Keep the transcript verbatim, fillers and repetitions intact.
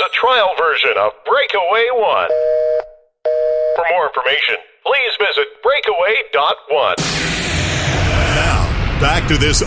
a trial version of Breakaway One. For more information, please visit breakaway dot one. Now, back to this